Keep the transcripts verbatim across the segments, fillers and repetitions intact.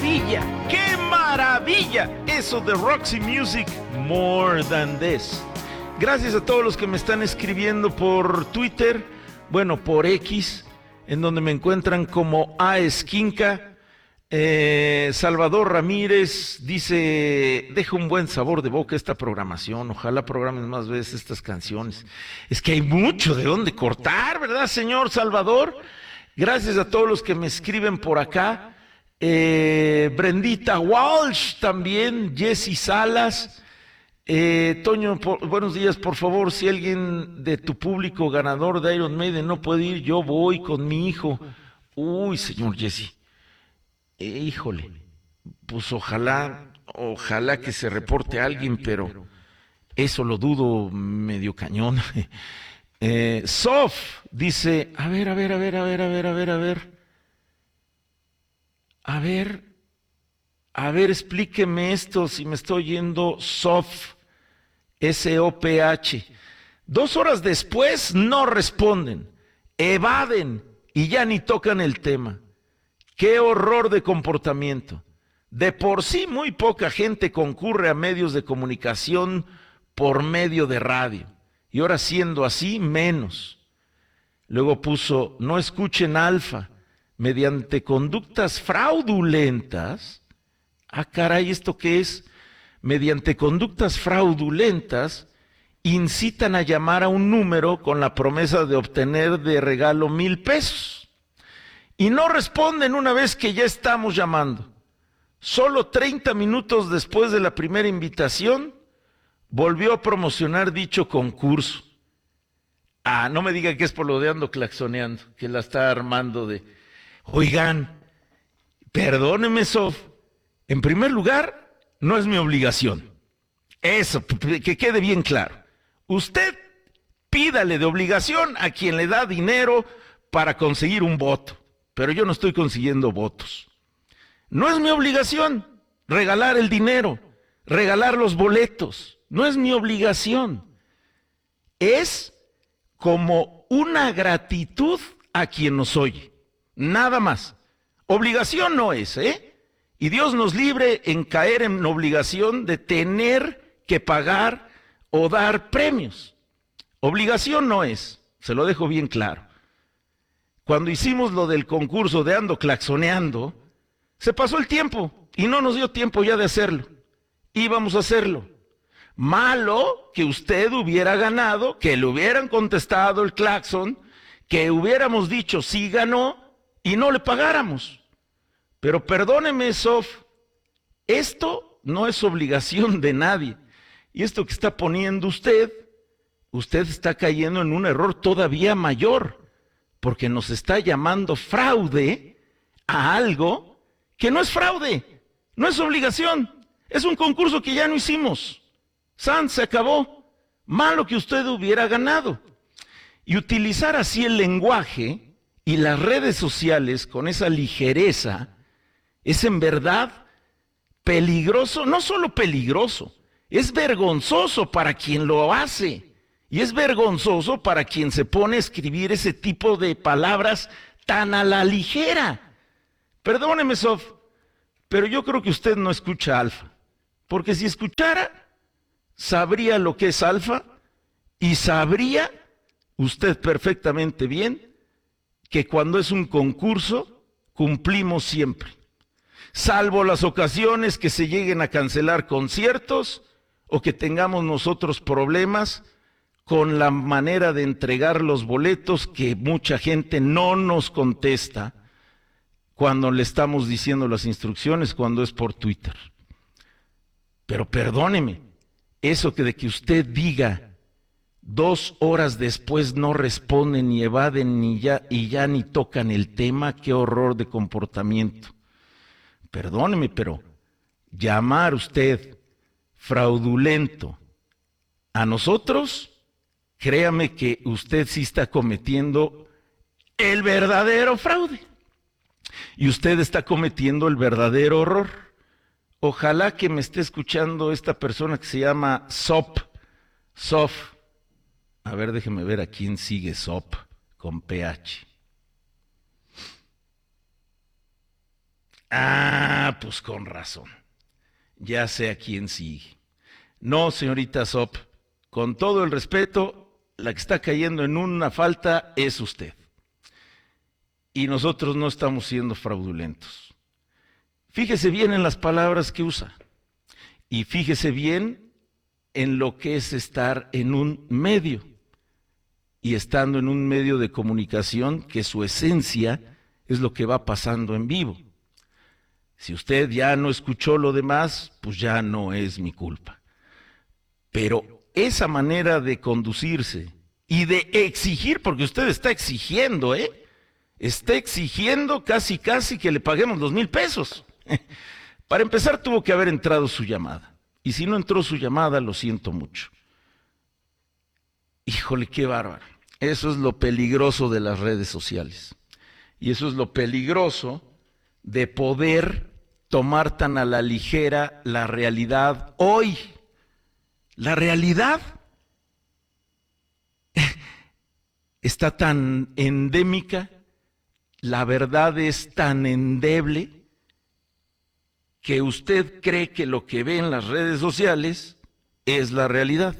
maravilla! ¡Qué maravilla! Eso de Roxy Music, More Than This. Gracias a todos los que me están escribiendo por Twitter, bueno, por X, en donde me encuentran como A Esquinca. Eh, Salvador Ramírez dice, deja un buen sabor de boca esta programación, ojalá programen más veces estas canciones. Es que hay mucho de dónde cortar, ¿verdad, señor Salvador? Gracias a todos los que me escriben por acá. Eh, Brendita Walsh también, Jessy Salas. Eh, Toño, por, buenos días, por favor, si alguien de tu público ganador de Iron Maiden no puede ir, yo voy con mi hijo. Uy, señor Jessy. Eh, híjole, pues ojalá, ojalá que se reporte a alguien, pero eso lo dudo medio cañón. Eh, Sof dice, a ver, a ver, a ver, a ver, a ver, a ver, a ver, a ver, a ver, explíqueme esto, si me estoy yendo, Sof, S O P H. Dos horas después no responden, evaden y ya ni tocan el tema. ¡Qué horror de comportamiento! De por sí muy poca gente concurre a medios de comunicación por medio de radio. Y ahora siendo así, menos. Luego puso, no escuchen Alfa, mediante conductas fraudulentas. Ah, caray, ¿esto qué es? Mediante conductas fraudulentas, incitan a llamar a un número con la promesa de obtener de regalo mil pesos. Y no responden una vez que ya estamos llamando. Solo treinta minutos después de la primera invitación, volvió a promocionar dicho concurso. Ah, no me diga que es por lo de ando claxoneando, que la está armando de... Oigan, perdóneme, Sof, en primer lugar, no es mi obligación. Eso, que quede bien claro. Usted pídale de obligación a quien le da dinero para conseguir un voto. Pero yo no estoy consiguiendo votos. No es mi obligación regalar el dinero, regalar los boletos. No es mi obligación. Es como una gratitud a quien nos oye. Nada más. Obligación no es, ¿eh? Y Dios nos libre en caer en obligación de tener que pagar o dar premios. Obligación no es. Se lo dejo bien claro. Cuando hicimos lo del concurso de ando claxoneando, se pasó el tiempo y no nos dio tiempo ya de hacerlo. Íbamos a hacerlo. Malo que usted hubiera ganado, que le hubieran contestado el claxon, que hubiéramos dicho sí ganó y no le pagáramos. Pero perdóneme, Sof, esto no es obligación de nadie. Y esto que está poniendo usted, usted está cayendo en un error todavía mayor. Porque nos está llamando fraude a algo que no es fraude, no es obligación, es un concurso que ya no hicimos. San, se acabó. Malo que usted hubiera ganado. Y utilizar así el lenguaje y las redes sociales con esa ligereza es en verdad peligroso, no solo peligroso, es vergonzoso para quien lo hace. Y es vergonzoso para quien se pone a escribir ese tipo de palabras tan a la ligera. Perdóneme, Sof, pero yo creo que usted no escucha Alfa. Porque si escuchara, sabría lo que es Alfa y sabría usted perfectamente bien que cuando es un concurso, cumplimos siempre. Salvo las ocasiones que se lleguen a cancelar conciertos o que tengamos nosotros problemas con la manera de entregar los boletos que mucha gente no nos contesta cuando le estamos diciendo las instrucciones, cuando es por Twitter. Pero perdóneme, eso que de que usted diga dos horas después no responden ni evaden ni ya, y ya ni tocan el tema, qué horror de comportamiento. Perdóneme, pero llamar usted fraudulento a nosotros, créame que usted sí está cometiendo el verdadero fraude. Y usted está cometiendo el verdadero horror. Ojalá que me esté escuchando esta persona que se llama Sop. Sof. A ver, déjeme ver a quién sigue Sop con P H. Ah, pues con razón. Ya sé a quién sigue. No, señorita Sop, con todo el respeto, la que está cayendo en una falta es usted. Y nosotros no estamos siendo fraudulentos. Fíjese bien en las palabras que usa. Y fíjese bien en lo que es estar en un medio. Y estando en un medio de comunicación que su esencia es lo que va pasando en vivo. Si usted ya no escuchó lo demás, pues ya no es mi culpa. Pero esa manera de conducirse y de exigir, porque usted está exigiendo, ¿eh? Está exigiendo casi casi que le paguemos los mil pesos. Para empezar tuvo que haber entrado su llamada. Y si no entró su llamada, lo siento mucho. Híjole, qué bárbaro. Eso es lo peligroso de las redes sociales. Y eso es lo peligroso de poder tomar tan a la ligera la realidad hoy. La realidad está tan endémica, la verdad es tan endeble, que usted cree que lo que ve en las redes sociales es la realidad.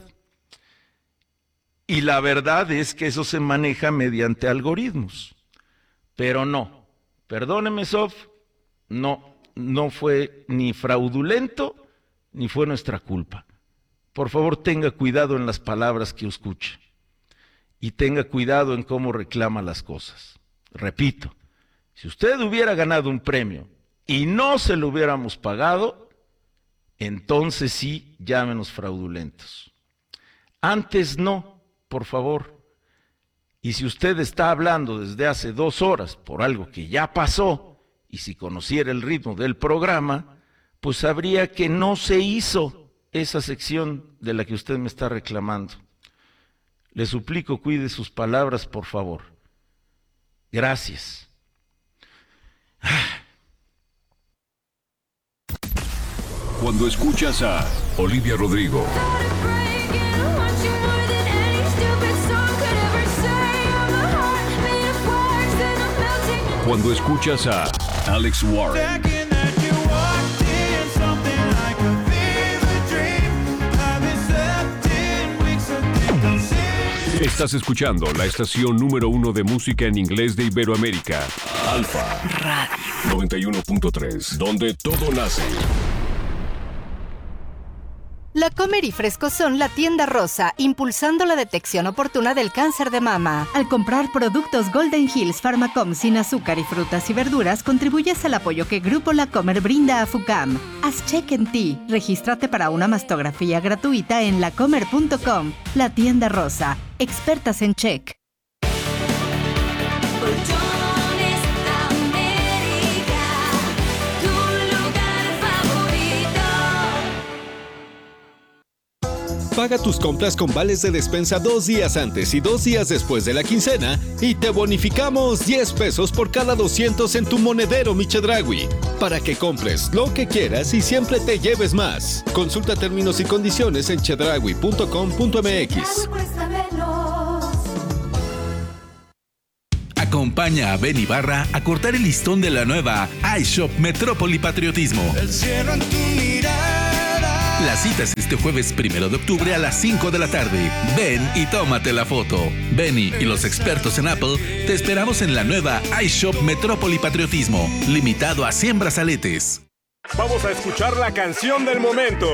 Y la verdad es que eso se maneja mediante algoritmos. Pero no, perdóneme, Sof, no, no fue ni fraudulento, ni fue nuestra culpa. Por favor, tenga cuidado en las palabras que escuche. Y tenga cuidado en cómo reclama las cosas. Repito, si usted hubiera ganado un premio y no se lo hubiéramos pagado, entonces sí, llámenos fraudulentos. Antes no. Por favor, y si usted está hablando desde hace dos horas por algo que ya pasó, y si conociera el ritmo del programa, pues sabría que no se hizo esa sección de la que usted me está reclamando. Le suplico, cuide sus palabras, por favor. Gracias. Cuando escuchas a Olivia Rodrigo, cuando escuchas a Alex Warren, estás escuchando la estación número uno de música en inglés de Iberoamérica, Alfa Radio noventa y uno punto tres, donde todo nace. La Comer y Fresco son la tienda rosa, impulsando la detección oportuna del cáncer de mama. Al comprar productos Golden Hills Pharmacom sin azúcar y frutas y verduras, contribuyes al apoyo que Grupo La Comer brinda a FUCAM. Haz check en ti. Regístrate para una mastografía gratuita en lacomer punto com. La tienda rosa. Expertas en check. Paga tus compras con vales de despensa dos días antes y dos días después de la quincena y te bonificamos diez pesos por cada doscientos en tu monedero Mi Chedraui, para que compres lo que quieras y siempre te lleves más. Consulta términos y condiciones en chedraui punto com punto m x. Acompaña a Ben Ibarra a cortar el listón de la nueva iShop Metrópoli Patriotismo. El cielo en tu mirada. La cita es este jueves primero de octubre a las cinco de la tarde. Ven y tómate la foto. Benny y los expertos en Apple te esperamos en la nueva iShop Metrópoli Patriotismo, limitado a cien brazaletes. Vamos a escuchar la canción del momento.